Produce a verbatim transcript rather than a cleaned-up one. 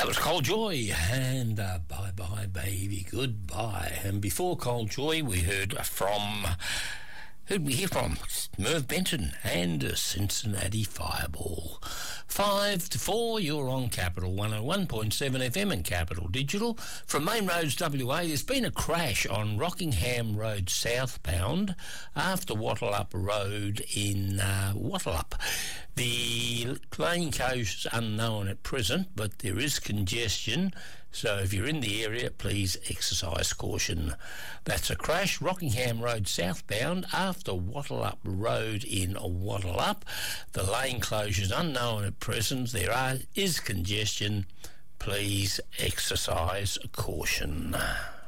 That was Cold Joy, and uh, bye-bye, baby, goodbye. And before Cold Joy, we heard from... Who'd we hear from? Merv Benton and a Cincinnati Fireball. Five to four, you're on Capital one oh one point seven F M and Capital Digital. From Main Roads W A, there's been a crash on Rockingham Road southbound after Wattleup Road in uh, Wattleup. The lane closure is unknown at present, but there is congestion, so if you're in the area, please exercise caution. That's a crash, Rockingham Road southbound after Wattleup Road in Wattleup. The lane closure is unknown at present. There are, is congestion. Please exercise caution.